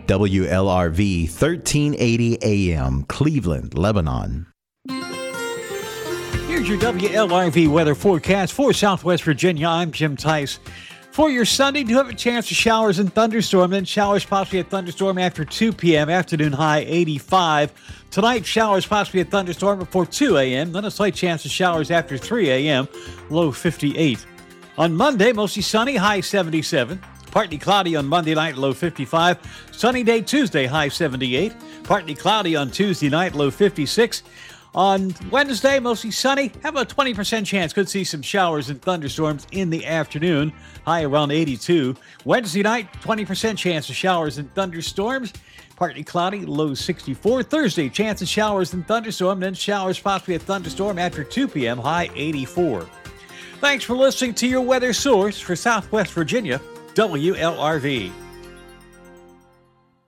WLRV 1380 AM, Cleveland, Lebanon. Here's your WLRV weather forecast for Southwest Virginia. I'm Jim Tice. For your Sunday, do have a chance of showers and thunderstorm, then showers, possibly a thunderstorm after 2 p.m., afternoon high 85. Tonight, showers, possibly a thunderstorm before 2 a.m., then a slight chance of showers after 3 a.m., low 58. On Monday, mostly sunny, high 77. Partly cloudy on Monday night, low 55. Sunny day Tuesday, high 78. Partly cloudy on Tuesday night, low 56. On Wednesday, mostly sunny. Have a 20% chance. Could see some showers and thunderstorms in the afternoon. High around 82. Wednesday night, 20% chance of showers and thunderstorms. Partly cloudy, low 64. Thursday, chance of showers and thunderstorm. Then showers, possibly a thunderstorm after 2 p.m. High 84. Thanks for listening to your weather source for Southwest Virginia, WLRV.